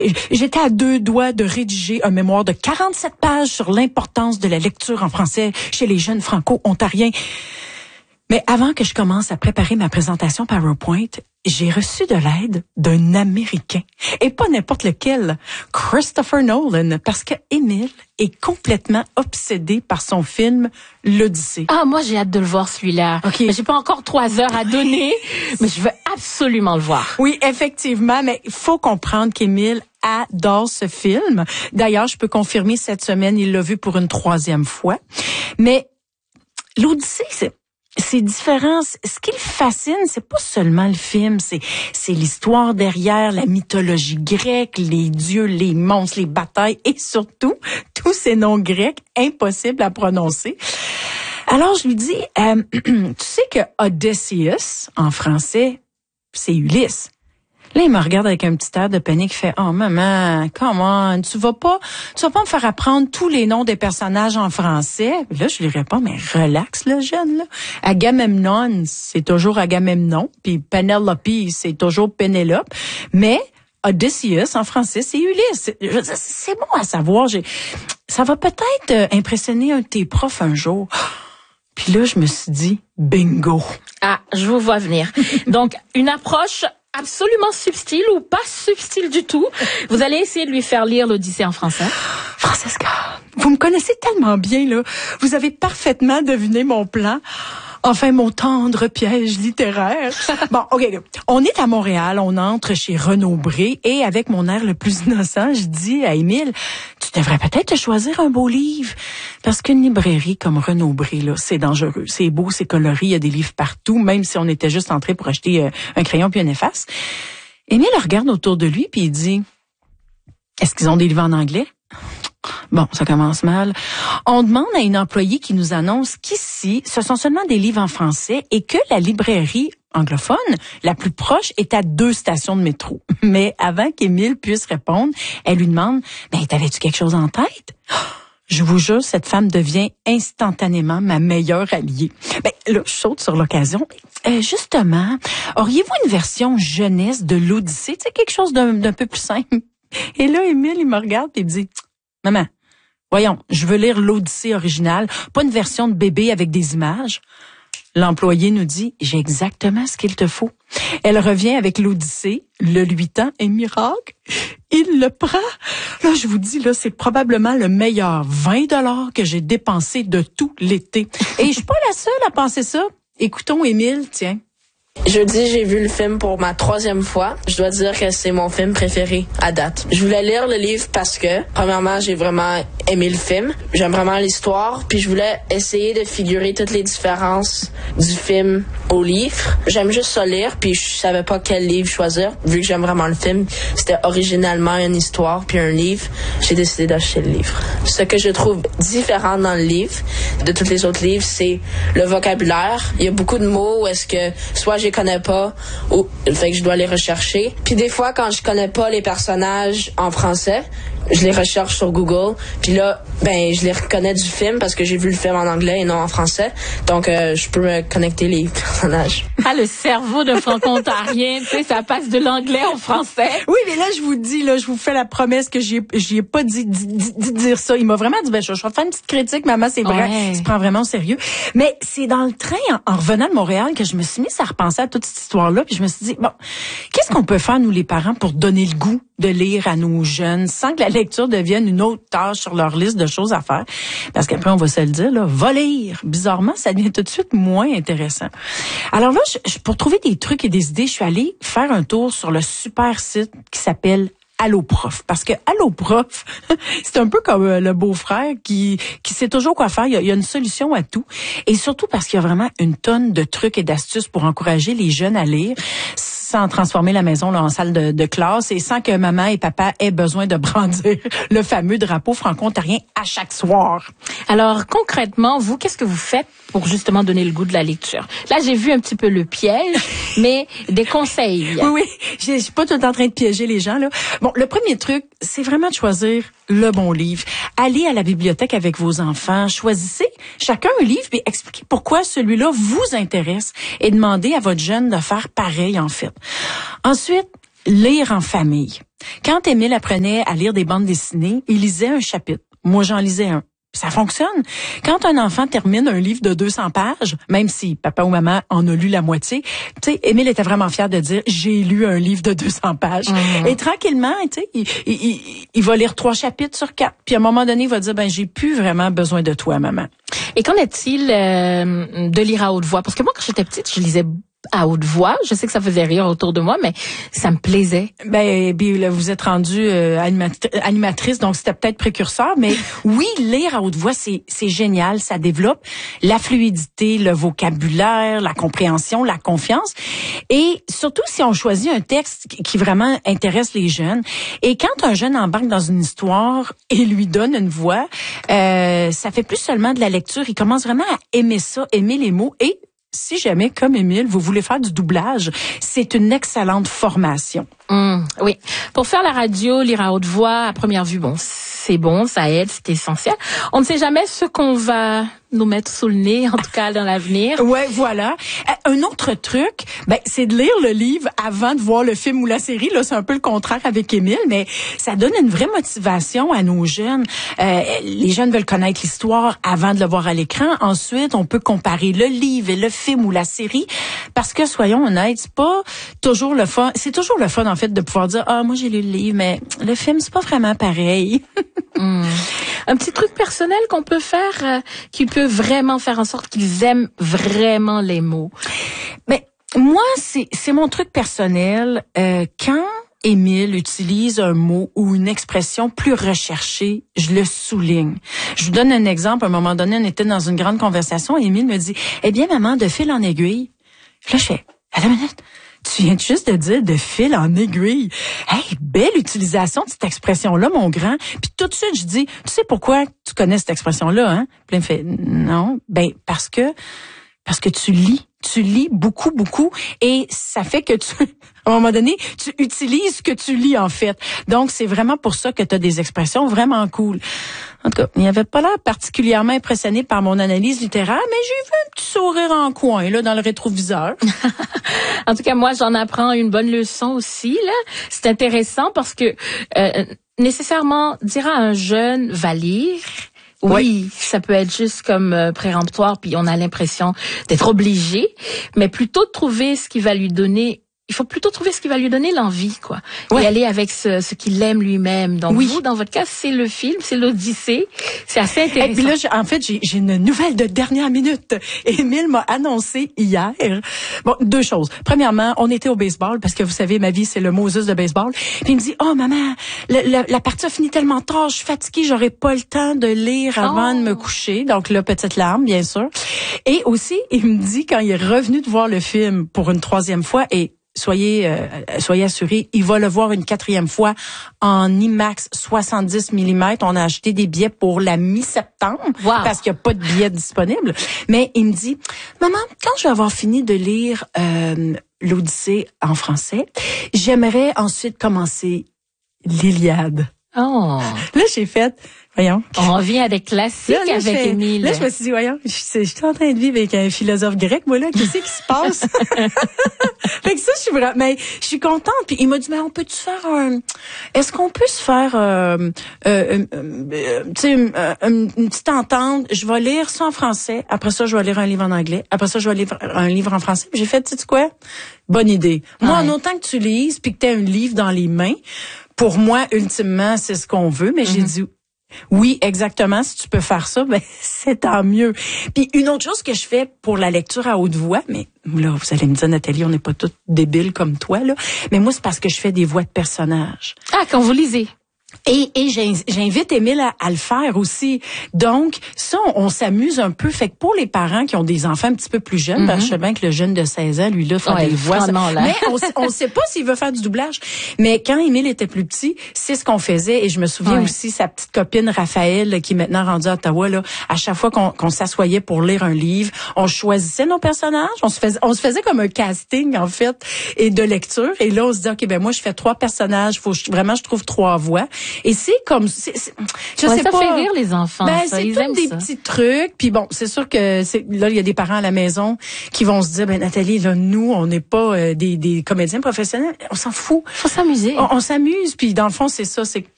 J'étais à 2 doigts de rédiger un mémoire de 47 pages sur l'importance de la lecture en français chez les jeunes franco-ontariens. Mais avant que je commence à préparer ma présentation PowerPoint, j'ai reçu de l'aide d'un Américain. Et pas n'importe lequel, Christopher Nolan, parce que Émile est complètement obsédé par son film L'Odyssée. Ah, moi, j'ai hâte de le voir, celui-là. Okay. Mais j'ai pas encore 3 heures à donner, mais je veux absolument le voir. Oui, effectivement, mais il faut comprendre qu'Émile adore ce film. D'ailleurs, je peux confirmer cette semaine, il l'a vu pour une 3e fois. Mais L'Odyssée, c'est différent. Ce qui le fascine, c'est pas seulement le film, c'est l'histoire derrière, la mythologie grecque, les dieux, les monstres, les batailles et surtout tous ces noms grecs impossibles à prononcer. Alors je lui dis, tu sais que Odysseus en français, c'est Ulysse. Là, il me regarde avec un petit air de panique, il fait « Oh, maman, comment, tu vas pas me faire apprendre tous les noms des personnages en français? » Là, je lui réponds « Mais relax, le jeune, là. Agamemnon, c'est toujours Agamemnon, puis Penelope, c'est toujours Pénélope. Mais Odysseus, en français, c'est Ulysse. C'est bon à savoir. Ça va peut-être impressionner un de tes profs un jour. » Puis là, je me suis dit « Bingo! » Ah, je vous vois venir. Donc, une approche absolument subtil ou pas subtil du tout. Vous allez essayer de lui faire lire l'Odyssée en français. Francesca, vous me connaissez tellement bien, là. Vous avez parfaitement deviné mon plan. Enfin, mon tendre piège littéraire. Bon, OK. On est à Montréal, on entre chez Renaud Bré et avec mon air le plus innocent, je dis à Émile, tu devrais peut-être choisir un beau livre. Parce qu'une librairie comme Renaud Bré, là, c'est dangereux. C'est beau, c'est coloré, il y a des livres partout, même si on était juste entré pour acheter un crayon puis un efface. Émile regarde autour de lui puis il dit, est-ce qu'ils ont des livres en anglais? Bon, ça commence mal. On demande à une employée qui nous annonce qu'ici, ce sont seulement des livres en français et que la librairie anglophone, la plus proche, est à 2 stations de métro. Mais avant qu'Émile puisse répondre, elle lui demande, « t'avais-tu quelque chose en tête? » Je vous jure, cette femme devient instantanément ma meilleure alliée. Là, je saute sur l'occasion. Justement, auriez-vous une version jeunesse de l'Odyssée? Tu sais, quelque chose d'un peu plus simple. Et là, Émile, il me regarde et il me dit, « Maman, voyons, je veux lire l'Odyssée originale, pas une version de bébé avec des images. » L'employé nous dit, j'ai exactement ce qu'il te faut. Elle revient avec l'Odyssée, le lui tend et miracle, il le prend. Là, je vous dis, là, c'est probablement le meilleur 20 $ que j'ai dépensé de tout l'été. Et je suis pas la seule à penser ça. Écoutons Émile, tiens. Jeudi, j'ai vu le film pour ma 3e fois. Je dois dire que c'est mon film préféré à date. Je voulais lire le livre parce que, premièrement, j'ai vraiment aimé le film. J'aime vraiment l'histoire. Puis je voulais essayer de figurer toutes les différences du film au livre. J'aime juste ça lire, puis je savais pas quel livre choisir. Vu que j'aime vraiment le film, c'était originalement une histoire puis un livre. J'ai décidé d'acheter le livre. Ce que je trouve différent dans le livre de tous les autres livres, c'est le vocabulaire. Il y a beaucoup de mots où est-ce que soit je les connais pas ou fait que je dois les rechercher. Puis des fois quand je connais pas les personnages en français, je les recherche sur Google. Puis là, je les reconnais du film parce que j'ai vu le film en anglais et non en français. Donc je peux me connecter les personnages. Ah, le cerveau de franco-ontarien, tu sais, ça passe de l'anglais au français. Oui, mais là, je vous dis, là, je vous fais la promesse que j'y ai pas dit dire ça. Il m'a vraiment dit, je vais faire une petite critique, maman, c'est vrai. Ouais. Il se prend vraiment au sérieux. Mais c'est dans le train, en revenant de Montréal, que je me suis mise à repenser à toute cette histoire-là. Puis je me suis dit, bon, qu'est-ce qu'on peut faire, nous, les parents, pour donner le goût de lire à nos jeunes sans que la lecture devienne une autre tâche sur leur liste de choses à faire? Parce qu'après, on va se le dire, là, va lire. Bizarrement, ça devient tout de suite moins intéressant. Alors là, pour trouver des trucs et des idées, je suis allée faire un tour sur le super site qui s'appelle Alloprof. Parce que Alloprof, c'est un peu comme le beau-frère qui sait toujours quoi faire. Il y a une solution à tout. Et surtout parce qu'il y a vraiment une tonne de trucs et d'astuces pour encourager les jeunes à lire sans transformer la maison là, en salle de classe et sans que maman et papa aient besoin de brandir le fameux drapeau franco-ontarien à chaque soir. Alors, concrètement, vous, qu'est-ce que vous faites pour justement donner le goût de la lecture? Là, j'ai vu un petit peu le piège, mais des conseils. Oui, je suis pas tout le temps en train de piéger les gens, là. Bon, le premier truc, c'est vraiment de choisir le bon livre. Allez à la bibliothèque avec vos enfants, choisissez chacun un livre puis expliquez pourquoi celui-là vous intéresse et demandez à votre jeune de faire pareil, en fait. Ensuite, lire en famille. Quand Émile apprenait à lire des bandes dessinées, il lisait un chapitre. Moi, j'en lisais un. Ça fonctionne. Quand un enfant termine un livre de 200 pages, même si papa ou maman en a lu la moitié, tu sais, Émile était vraiment fier de dire, j'ai lu un livre de 200 pages. Et tranquillement, tu sais, il va lire 3 chapitres sur 4. Puis à un moment donné, il va dire, ben, j'ai plus vraiment besoin de toi, maman. Et qu'en est-il de lire à haute voix? Parce que moi, quand j'étais petite, je lisais à haute voix. Je sais que ça faisait rire autour de moi, mais ça me plaisait. Ben, là, vous êtes rendue animatrice, donc c'était peut-être précurseur, mais oui, lire à haute voix, c'est génial. Ça développe la fluidité, le vocabulaire, la compréhension, la confiance. Et surtout si on choisit un texte qui vraiment intéresse les jeunes. Et quand un jeune embarque dans une histoire et lui donne une voix, ça fait plus seulement de la lecture. Il commence vraiment à aimer ça, aimer les mots. Et si jamais, comme Émile, vous voulez faire du doublage, c'est une excellente formation. Oui. Pour faire la radio, lire à haute voix, à première vue, bon, c'est bon, ça aide, c'est essentiel. On ne sait jamais ce qu'on va nous mettre sous le nez, en tout cas dans l'avenir. Ouais, voilà. Un autre truc, ben, c'est de lire le livre avant de voir le film ou la série. Là, c'est un peu le contraire avec Émile, mais ça donne une vraie motivation à nos jeunes. Les jeunes veulent connaître l'histoire avant de le voir à l'écran. Ensuite, on peut comparer le livre et le film ou la série, parce que, soyons honnêtes, c'est pas toujours le fun. C'est toujours le fun, en fait, de pouvoir dire, moi, j'ai lu le livre, mais le film, c'est pas vraiment pareil. Un petit truc personnel qu'on peut faire, qui peut vraiment faire en sorte qu'ils aiment vraiment les mots. Mais moi, c'est mon truc personnel. Quand Émile utilise un mot ou une expression plus recherchée, je le souligne. Je vous donne un exemple. À un moment donné, on était dans une grande conversation et Émile me dit, eh bien, maman, de fil en aiguille. Puis là, je fais, attends une minute. Tu viens juste de dire de fil en aiguille. Hey, belle utilisation de cette expression-là, mon grand. Puis tout de suite, je dis, tu sais pourquoi tu connais cette expression-là, hein? Puis il me fait, non, ben parce que tu lis beaucoup, et ça fait que à un moment donné, tu utilises ce que tu lis, en fait. Donc, c'est vraiment pour ça que tu as des expressions vraiment cool. En tout cas, il n'avait pas l'air particulièrement impressionné par mon analyse littéraire, mais j'ai vu un petit sourire en coin, là, dans le rétroviseur. En tout cas, moi, j'en apprends une bonne leçon aussi, là. C'est intéressant parce que, nécessairement, dire à un jeune, va lire. Oui, ça peut être juste comme péremptoire, puis on a l'impression d'être obligé, mais plutôt de trouver ce qui va lui donner. Il faut plutôt trouver ce qui va lui donner l'envie, quoi. Et aller avec ce qu'il aime lui-même. Donc vous, dans votre cas, c'est le film, c'est l'Odyssée. C'est assez intéressant. Et puis là, en fait, j'ai une nouvelle de dernière minute. Émile m'a annoncé hier. Bon, 2 choses. Premièrement, on était au baseball, parce que vous savez, ma vie, c'est le Moses de baseball. Puis il me dit, maman, la partie a fini tellement tard, je suis fatiguée, j'aurai pas le temps de lire avant de me coucher. Donc là, petite larme, bien sûr. Et aussi, il me dit, quand il est revenu de voir le film pour une 3e fois, et soyez assurés, il va le voir une 4e fois en IMAX 70 mm. On a acheté des billets pour la mi-septembre parce qu'il n'y a pas de billets disponibles. Mais il me dit, maman, quand je vais avoir fini de lire l'Odyssée en français, j'aimerais ensuite commencer l'Iliade. Là, j'ai fait, voyons. On revient à des classiques avec Émile. Là, je me suis dit, voyons, je suis en train de vivre avec un philosophe grec, moi, là. Qu'est-ce qui se passe? Fait que ça, je suis contente. Puis il m'a dit, mais on peut-tu faire est-ce qu'on peut se faire, tu sais, une petite entente? Je vais lire ça en français. Après ça, je vais lire un livre en anglais. Après ça, je vais lire un livre en français. Puis j'ai fait, tu sais quoi? Bonne idée. Moi, en autant que tu lises puis que tu aies un livre dans les mains, pour moi, ultimement, c'est ce qu'on veut. Mais j'ai dit, oui, exactement. Si tu peux faire ça, ben c'est tant mieux. Puis une autre chose que je fais pour la lecture à haute voix, mais là, vous allez me dire, Nathalie, on n'est pas toutes débiles comme toi, là. Mais moi, c'est parce que je fais des voix de personnages. Ah, quand vous lisez. Et j'invite Émile à le faire aussi. Donc, ça, on s'amuse un peu. Fait que pour les parents qui ont des enfants un petit peu plus jeunes, parce que je sais bien que le jeune de 16 ans, lui, là, fait des voix. Mais on sait pas s'il veut faire du doublage. Mais quand Émile était plus petit, c'est ce qu'on faisait. Et je me souviens aussi, sa petite copine Raphaël, qui est maintenant rendue à Ottawa, là, à chaque fois qu'on s'assoyait pour lire un livre, on choisissait nos personnages. On se faisait comme un casting, en fait, et de lecture. Et là, on se dit, OK, ben moi, je fais 3 personnages. Faut vraiment je trouve 3 voix. Et c'est comme, je sais ça pas. fait rire les enfants. Ben, ça, c'est ils tous aiment des ça. petits trucs. Puis bon, c'est sûr que là, il y a des parents à la maison qui vont se dire, ben Nathalie, là, nous, on n'est pas des comédiens professionnels. On s'en fout. Faut s'amuser. On s'amuse. Puis dans le fond, c'est ça. C'est